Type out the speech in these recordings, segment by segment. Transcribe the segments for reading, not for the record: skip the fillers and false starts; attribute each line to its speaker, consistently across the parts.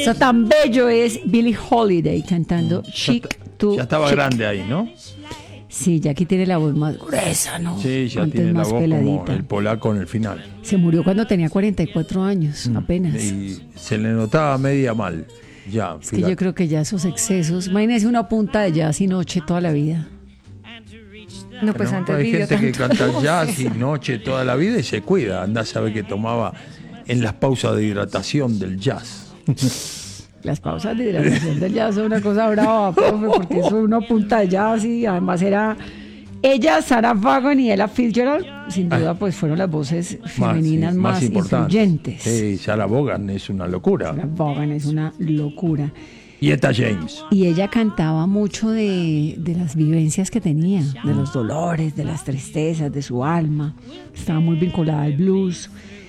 Speaker 1: Esto tan bello es Billie Holiday cantando Chic to
Speaker 2: Ya estaba
Speaker 1: Chic.
Speaker 2: grande ahí, ¿no?
Speaker 1: Sí, ya aquí tiene la voz más gruesa, ¿no?
Speaker 2: Sí, ya
Speaker 1: Antes
Speaker 2: tiene la
Speaker 1: más
Speaker 2: voz
Speaker 1: peladita.
Speaker 2: como el polaco en el final.
Speaker 1: Se murió cuando tenía 44 años, apenas.
Speaker 2: Y se le notaba media mal. Ya,
Speaker 1: Es que yo creo que ya esos excesos. Imagínese una punta de jazz y noche toda la vida.
Speaker 3: No, pues antes
Speaker 2: hay
Speaker 1: vivió
Speaker 2: gente que
Speaker 1: tanto.
Speaker 2: canta jazz y noche toda la vida y se cuida. Anda a saber que tomaba en las pausas de hidratación del jazz.
Speaker 1: Las pausas de hidratación del jazz son una cosa brava, profe, porque eso es una punta de jazz y además era ella, Sarah Vaughan y Ella Fitzgerald, sin duda pues fueron las voces femeninas más
Speaker 2: importantes.
Speaker 1: influyentes.
Speaker 2: Sí, Sarah Vaughan es una locura.
Speaker 1: Sarah Vaughan es una locura.
Speaker 2: Y Etta James.
Speaker 1: Y ella cantaba mucho de las vivencias que tenía, de los dolores, de las tristezas, de su alma. Estaba muy vinculada al blues.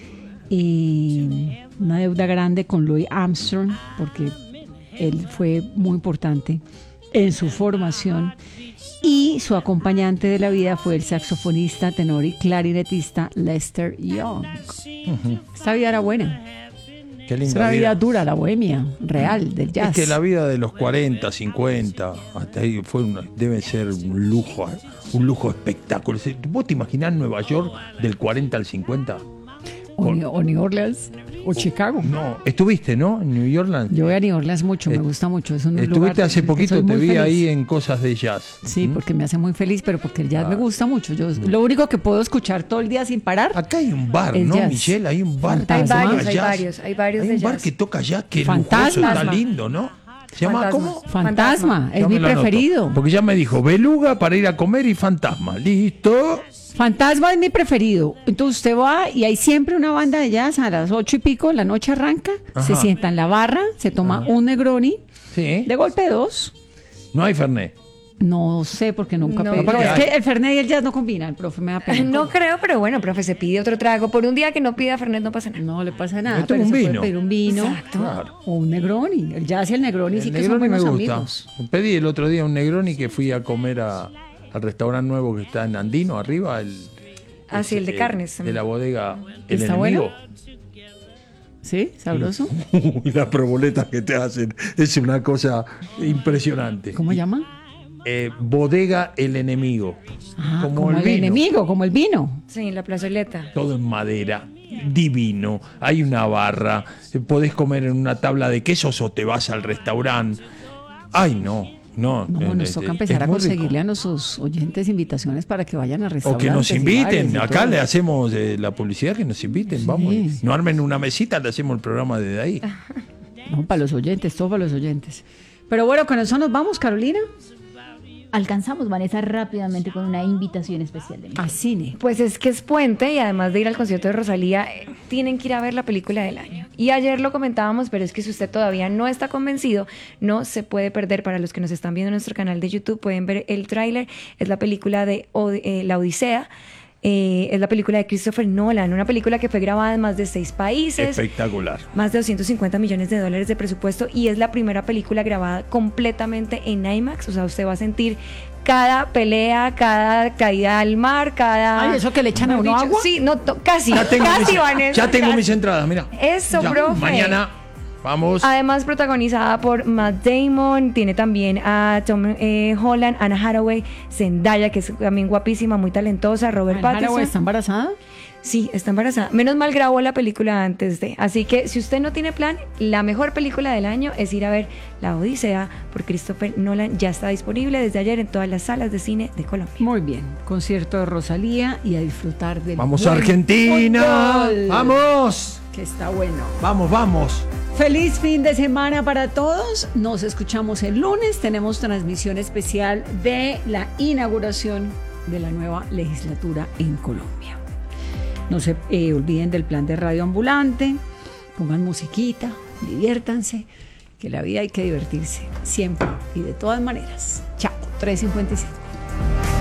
Speaker 1: Y una deuda grande con Louis Armstrong, porque él fue muy importante en su formación. Y su acompañante de la vida fue el saxofonista, tenor y clarinetista Lester Young. Esta vida era buena.
Speaker 2: Qué
Speaker 1: Es
Speaker 2: linda
Speaker 1: una vida
Speaker 2: vida.
Speaker 1: dura, la bohemia real del jazz.
Speaker 2: Es que la vida de los 40, 50, hasta ahí debe ser un lujo espectáculo. ¿Vos te imaginás Nueva York del 40 al 50?
Speaker 1: O New Orleans o Chicago.
Speaker 2: No, estuviste, ¿no? En New Orleans.
Speaker 1: Yo voy a New Orleans mucho, me gusta mucho. Es un lugar
Speaker 2: Estuviste hace
Speaker 1: que
Speaker 2: poquito,
Speaker 1: soy
Speaker 2: te
Speaker 1: muy
Speaker 2: vi
Speaker 1: feliz.
Speaker 2: ahí en cosas de jazz.
Speaker 1: Sí, porque me hace muy feliz, pero porque el jazz me gusta mucho. Yo lo único que puedo escuchar todo el día sin parar.
Speaker 2: Acá hay un bar,
Speaker 1: El
Speaker 2: ¿no,
Speaker 1: jazz.
Speaker 2: Michelle? Hay un bar.
Speaker 1: Fantasma.
Speaker 2: que
Speaker 3: Hay
Speaker 2: toca
Speaker 3: varios,
Speaker 2: jazz.
Speaker 3: hay varios
Speaker 2: Hay
Speaker 3: de
Speaker 2: un bar
Speaker 3: jazz.
Speaker 2: que toca jazz, que
Speaker 1: Fantasma.
Speaker 2: lujoso, está lindo, ¿no? ¿Se llama
Speaker 3: Fantasma.
Speaker 2: cómo?
Speaker 1: Fantasma, es
Speaker 2: Ya
Speaker 1: mi
Speaker 2: me lo anoto,
Speaker 1: preferido.
Speaker 2: Porque ya me dijo Beluga para ir a comer y Fantasma. Listo.
Speaker 1: Fantasma es mi preferido. Entonces usted va y hay siempre una banda de jazz a las 8:00, la noche arranca, se
Speaker 2: Ajá.
Speaker 1: sienta en la barra, se toma un Negroni,
Speaker 2: Sí.
Speaker 1: de golpe 2.
Speaker 2: No hay Fernet.
Speaker 1: No sé porque nunca
Speaker 3: No,
Speaker 1: pedí.
Speaker 2: pero
Speaker 1: Es
Speaker 2: hay.
Speaker 1: que el Fernet y el jazz no combinan, el profe me da pena.
Speaker 3: No creo, pero bueno, profe, se pide otro trago. Por un día que no pida Fernet no pasa nada.
Speaker 1: No le pasa nada.
Speaker 2: Yo tomo
Speaker 1: pero
Speaker 2: un
Speaker 1: se puede
Speaker 2: vino.
Speaker 1: pedir un vino
Speaker 2: Claro.
Speaker 1: o un Negroni. El jazz y el Negroni sí
Speaker 2: El
Speaker 1: que son
Speaker 2: Negroni me
Speaker 1: buenos
Speaker 2: gusta.
Speaker 1: amigos.
Speaker 2: Pedí el otro día un Negroni que fui a comer al restaurante nuevo que está en Andino, arriba.
Speaker 3: Ah, sí, el de carnes.
Speaker 2: De la bodega El
Speaker 1: ¿Está
Speaker 2: Enemigo.
Speaker 1: ¿Sí? ¿Sabroso?
Speaker 2: Uy, las proboletas que te hacen es una cosa impresionante.
Speaker 1: ¿Cómo llama?
Speaker 2: Bodega El Enemigo.
Speaker 1: Ah, como
Speaker 2: el
Speaker 1: el
Speaker 2: vino.
Speaker 1: enemigo, como el vino.
Speaker 3: Sí, la plazoleta.
Speaker 2: Todo en madera, divino. Hay una barra. Podés comer en una tabla de quesos o te vas al restaurante. Ay, no. No,
Speaker 1: No, nos toca empezar a
Speaker 2: muy rico.
Speaker 1: conseguirle a nuestros oyentes invitaciones para que vayan a
Speaker 2: O
Speaker 1: restaurantes.
Speaker 2: que nos
Speaker 1: y
Speaker 2: inviten.
Speaker 1: bares y
Speaker 2: Acá
Speaker 1: todo.
Speaker 2: le hacemos la publicidad, que nos inviten.
Speaker 1: Sí.
Speaker 2: Vamos. No armen una mesita, le hacemos el programa desde ahí.
Speaker 1: No, para los oyentes, todo para los oyentes. Pero bueno, con eso nos vamos, Carolina,
Speaker 4: Alcanzamos, Vanessa, rápidamente con una invitación especial de mí.
Speaker 1: a cine.
Speaker 3: Pues es que es puente y además de ir al concierto de Rosalía, tienen que ir a ver la película del año. Y ayer lo comentábamos, pero es que si usted todavía no está convencido, no se puede perder. Para los que nos están viendo en nuestro canal de YouTube, pueden ver el tráiler. Es la película de La Odisea. Es la película de Christopher Nolan, una película que fue grabada en más de 6 países.
Speaker 2: Espectacular.
Speaker 3: Más de $250 millones de presupuesto y es la primera película grabada completamente en IMAX. O sea, usted va a sentir cada pelea, cada caída al mar, cada...
Speaker 1: Ay, ¿eso que le echan a uno agua?
Speaker 3: Sí, no, casi,
Speaker 2: Ya tengo,
Speaker 3: casi, Vanessa.
Speaker 2: ya tengo
Speaker 3: casi.
Speaker 2: mis entradas, mira.
Speaker 3: Eso,
Speaker 2: Ya,
Speaker 3: profe.
Speaker 2: Mañana vamos.
Speaker 3: Además protagonizada por Matt Damon, tiene también a Tom Holland, Anna Hathaway, Zendaya, que es también guapísima, muy talentosa, Robert
Speaker 1: Anne
Speaker 3: Pattinson.
Speaker 1: Hathaway está embarazada.
Speaker 3: Sí, está embarazada. Menos mal grabó la película antes de. Así que si usted no tiene plan, la mejor película del año es ir a ver La Odisea por Christopher Nolan. Ya está disponible desde ayer en todas las salas de cine de Colombia.
Speaker 1: Muy bien, concierto de Rosalía y a disfrutar del
Speaker 2: Vamos
Speaker 1: buen
Speaker 2: Argentina.
Speaker 1: fútbol,
Speaker 2: Vamos.
Speaker 1: que está bueno.
Speaker 2: Vamos, vamos.
Speaker 1: Feliz fin de semana para todos. Nos escuchamos el lunes. Tenemos transmisión especial de la inauguración de la nueva legislatura en Colombia. No se olviden del plan de radio ambulante. Pongan musiquita, diviértanse, que la vida hay que divertirse siempre y de todas maneras. Chao, 3:57.